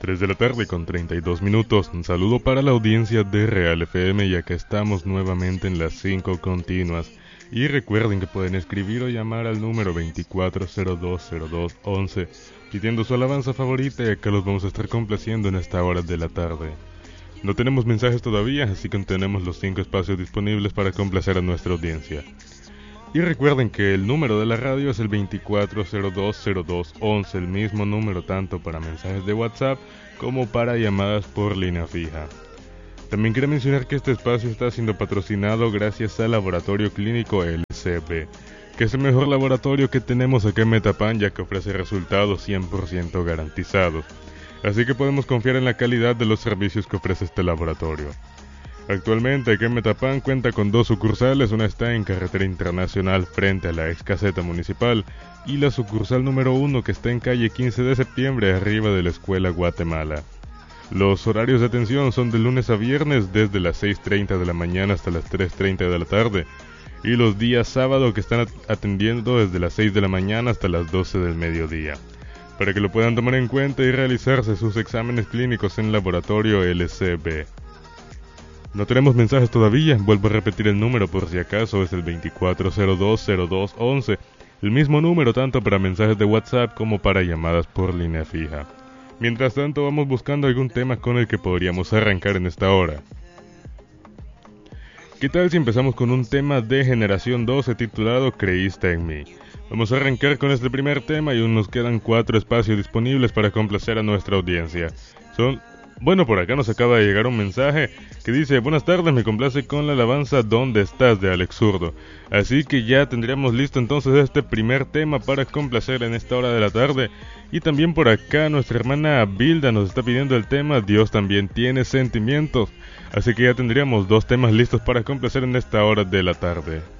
3 de la tarde con 32 minutos. Un saludo para la audiencia de Real FM, ya que estamos nuevamente en las 5 continuas. Y recuerden que pueden escribir o llamar al número 24020211 pidiendo su alabanza favorita, ya que los vamos a estar complaciendo en esta hora de la tarde. No tenemos mensajes todavía, así que tenemos los 5 espacios disponibles para complacer a nuestra audiencia. Y recuerden que el número de la radio es el 24020211, el mismo número tanto para mensajes de WhatsApp como para llamadas por línea fija. También quiero mencionar que este espacio está siendo patrocinado gracias al Laboratorio Clínico LCB, que es el mejor laboratorio que tenemos acá en Metapán, ya que ofrece resultados 100% garantizados. Así que podemos confiar en la calidad de los servicios que ofrece este laboratorio. Actualmente aquí en Metapán cuenta con 2 sucursales, una está en Carretera Internacional frente a la ex caseta municipal y la sucursal número 1 que está en calle 15 de septiembre arriba de la Escuela Guatemala. Los horarios de atención son de lunes a viernes desde las 6:30 de la mañana hasta las 3:30 de la tarde y los días sábado que están atendiendo desde las 6 de la mañana hasta las 12 del mediodía, para que lo puedan tomar en cuenta y realizarse sus exámenes clínicos en Laboratorio LCB. No tenemos mensajes todavía, vuelvo a repetir el número por si acaso, es el 24020211, el mismo número tanto para mensajes de WhatsApp como para llamadas por línea fija. Mientras tanto vamos buscando algún tema con el que podríamos arrancar en esta hora. ¿Qué tal si empezamos con un tema de Generación 12 titulado Creíste en mí? Vamos a arrancar con este primer tema y aún nos quedan 4 espacios disponibles para complacer a nuestra audiencia. Por acá nos acaba de llegar un mensaje que dice: buenas tardes, me complace con la alabanza ¿Dónde estás? De Alex Zurdo. Así que ya tendríamos listo entonces este primer tema para complacer en esta hora de la tarde. Y también por acá nuestra hermana Bilda nos está pidiendo el tema Dios también tiene sentimientos. Así que ya tendríamos 2 temas listos para complacer en esta hora de la tarde.